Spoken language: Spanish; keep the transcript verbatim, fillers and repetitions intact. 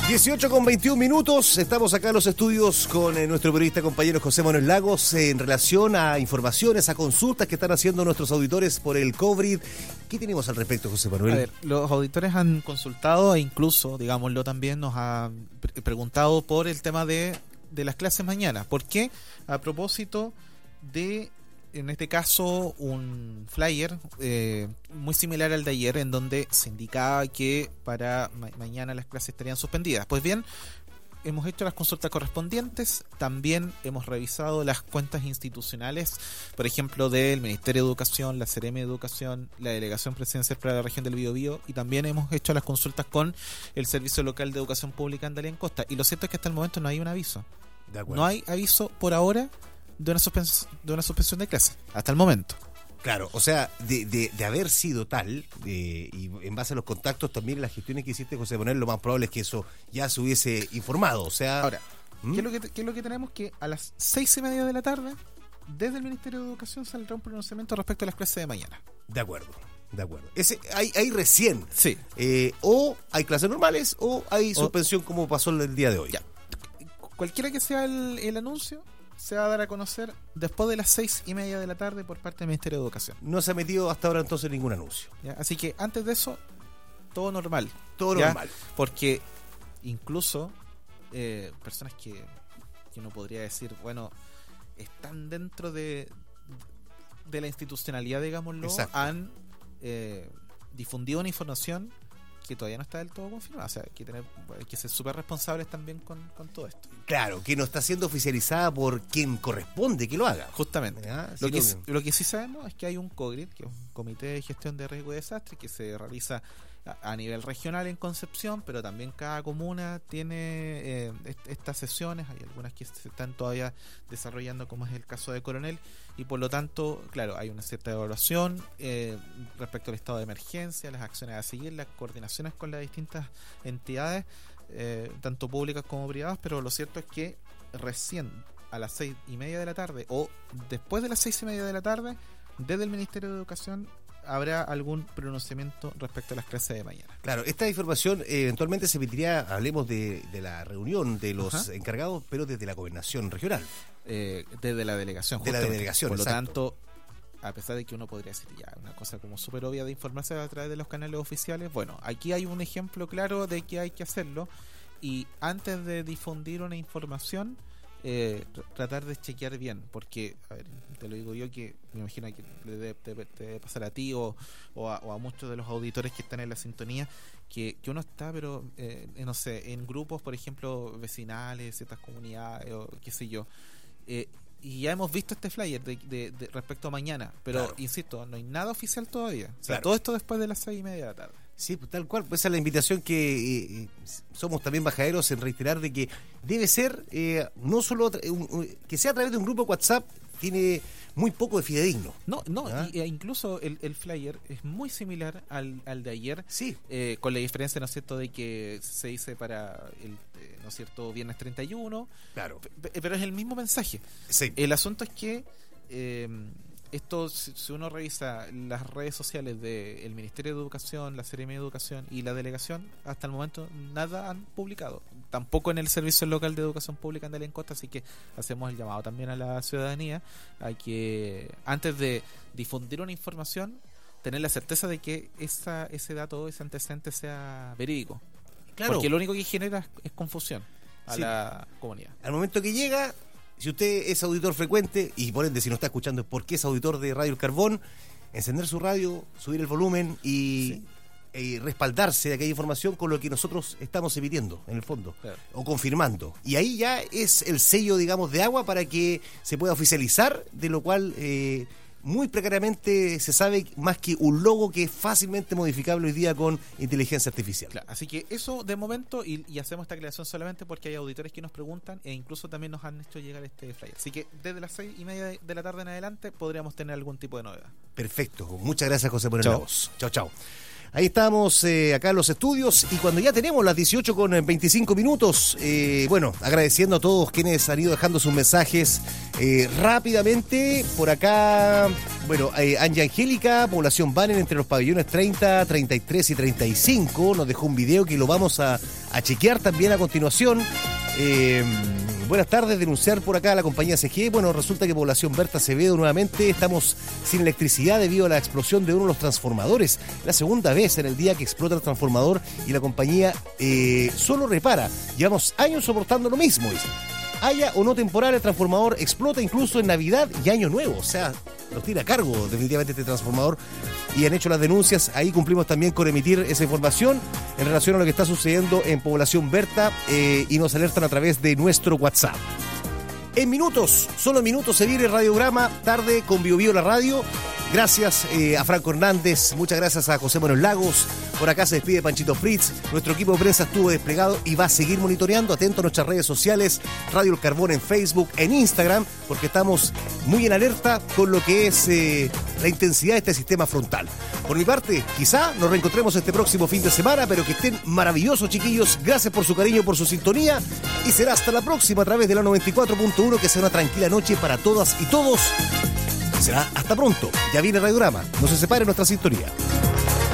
dieciocho con veintiún minutos, estamos acá en los estudios con eh, nuestro periodista compañero José Manuel Lagos eh, en relación a informaciones, a consultas que están haciendo nuestros auditores por el COVID. ¿Qué tenemos al respecto, José Manuel? A ver, los auditores han consultado e incluso, digámoslo también, nos han pre- preguntado por el tema de, de las clases mañana. ¿Por qué? A propósito de, en este caso, un flyer eh, muy similar al de ayer, en donde se indicaba que para ma- mañana las clases estarían suspendidas. Pues bien, hemos hecho las consultas correspondientes, también hemos revisado las cuentas institucionales, por ejemplo, del Ministerio de Educación, la Seremi de Educación, la Delegación Presidencial para la Región del Biobío, y también hemos hecho las consultas con el Servicio Local de Educación Pública en Dalian Costa. Y lo cierto es que hasta el momento no hay un aviso. De acuerdo. No hay aviso por ahora de una suspensión de una suspensión de clases, hasta el momento. Claro, o sea, de, de, de haber sido tal, eh, y en base a los contactos también en las gestiones que hiciste, José Manuel, lo más probable es que eso ya se hubiese informado. O sea, Ahora, ¿Mm? ¿qué es lo que, qué es lo que tenemos? Que a las seis y media de la tarde, desde el Ministerio de Educación saldrá un pronunciamiento respecto a las clases de mañana. De acuerdo, de acuerdo. Ese, hay, hay recién. Sí. Eh, o hay clases normales o hay suspensión, o, como pasó el día de hoy. Ya. Cualquiera que sea el, el anuncio, se va a dar a conocer después de las seis y media de la tarde por parte del Ministerio de Educación. No se ha metido hasta ahora entonces ningún anuncio. ¿Ya? Así que antes de eso, todo normal. Todo ¿ya? normal. Porque incluso eh, personas que, que uno podría decir, bueno, están dentro de, de la institucionalidad, digámoslo, Exacto. han eh, difundido una información que todavía no está del todo confirmada. O sea, hay que, tener, hay que ser súper responsables también con, con todo esto. Claro, que no está siendo oficializada por quien corresponde que lo haga. Justamente. ¿Ya? Lo, Sí, que, lo que... lo que sí sabemos es que hay un COGRID, que es un Comité de Gestión de Riesgo y Desastre, que se realiza a, a nivel regional en Concepción, pero también cada comuna tiene eh, est- estas sesiones. Hay algunas que se están todavía desarrollando, como es el caso de Coronel, y por lo tanto, claro, hay una cierta evaluación eh, respecto al estado de emergencia, las acciones a seguir, las coordinaciones con las distintas entidades, eh, tanto públicas como privadas, pero lo cierto es que recién a las seis y media de la tarde o después de las seis y media de la tarde, desde el Ministerio de Educación habrá algún pronunciamiento respecto a las clases de mañana. Claro, esta información eh, eventualmente se emitirá, hablemos de, de la reunión de los Ajá. encargados, pero desde la gobernación regional. Eh, desde la delegación. De la justamente. delegación, Por lo exacto. tanto, a pesar de que uno podría decir ya una cosa como súper obvia de informarse a través de los canales oficiales, bueno, aquí hay un ejemplo claro de que hay que hacerlo, y antes de difundir una información, eh, tr- tratar de chequear bien, porque, a ver, te lo digo yo, que me imagino que le debe, debe- te debe pasar a ti o, o, a, o a muchos de los auditores que están en la sintonía, que, que uno está, pero eh, no sé, en grupos, por ejemplo, vecinales, ciertas comunidades o qué sé yo, eh, y ya hemos visto este flyer de, de, de respecto a mañana, pero Claro. insisto, no hay nada oficial todavía. O sea, Claro. todo esto después de las seis y media de la tarde. Sí, pues, tal cual, pues esa es la invitación que eh, somos también bajaderos en reiterar de que debe ser eh, no solo a tra- un- un- que sea a través de un grupo WhatsApp, tiene muy poco de fidedigno. No, no, ¿Ah? y, e incluso el, el flyer es muy similar al, al de ayer, Sí, eh, con la diferencia, ¿no es cierto?, de que se dice para el, eh, ¿no es cierto?, viernes treinta y uno, claro. pe- pero es el mismo mensaje. Sí. El asunto es que eh, esto, si si uno revisa las redes sociales del Ministerio de Educación, la Seremi de Educación y la Delegación, hasta el momento nada han publicado. Tampoco en el Servicio Local de Educación Pública en Dalian Costa, así que hacemos el llamado también a la ciudadanía a que antes de difundir una información, tener la certeza de que esa, ese dato, ese antecedente sea verídico. Claro. Porque lo único que genera es, es confusión a Sí. la comunidad. Al momento que llega, si usted es auditor frecuente, y por ende si no está escuchando es porque es auditor de Radio El Carbón, encender su radio, subir el volumen y, Sí. y respaldarse de aquella información con lo que nosotros estamos emitiendo, en el fondo, Claro. o confirmando. Y ahí ya es el sello, digamos, de agua para que se pueda oficializar, de lo cual eh, muy precariamente se sabe más que un logo que es fácilmente modificable hoy día con inteligencia artificial. Claro, así que eso de momento, y, y hacemos esta aclaración solamente porque hay auditores que nos preguntan e incluso también nos han hecho llegar este flyer. Así que desde las seis y media de, de la tarde en adelante podríamos tener algún tipo de novedad. Perfecto. Muchas gracias, José, por el Chao. la voz. Chao, chao. Ahí estamos eh, acá en los estudios y cuando ya tenemos las dieciocho con veinticinco minutos, eh, bueno, agradeciendo a todos quienes han ido dejando sus mensajes eh, rápidamente. Por acá, bueno, eh, Anja Angélica, población Banner entre los pabellones treinta, treinta y tres y treinta y cinco, nos dejó un video que lo vamos a, a chequear también a continuación. Eh, buenas tardes, denunciar por acá a la compañía C G. Bueno, resulta que población Berta Acevedo nuevamente estamos sin electricidad debido a la explosión de uno de los transformadores. La segunda vez en el día que explota el transformador y la compañía eh, solo repara. Llevamos años soportando lo mismo, dice. Haya o no temporal, el transformador explota incluso en Navidad y Año Nuevo. O sea, nos tira a cargo definitivamente este transformador. Y han hecho las denuncias. Ahí cumplimos también con emitir esa información en relación a lo que está sucediendo en población Berta eh, y nos alertan a través de nuestro WhatsApp. En minutos, solo en minutos se viene Radiograma, tarde con Bio Bio la radio. Gracias eh, a Franco Hernández, muchas gracias a José Manuel Lagos. Por acá se despide Panchito Fritz. Nuestro equipo de prensa estuvo desplegado y va a seguir monitoreando. Atento a nuestras redes sociales, Radio El Carbón en Facebook, en Instagram, porque estamos muy en alerta con lo que es eh, la intensidad de este sistema frontal. Por mi parte, quizá nos reencontremos este próximo fin de semana, pero que estén maravillosos, chiquillos. Gracias por su cariño, por su sintonía. Y será hasta la próxima a través de la noventa y cuatro punto uno, que sea una tranquila noche para todas y todos. Será hasta pronto. Ya viene Radiograma. No se separe nuestra sintonía.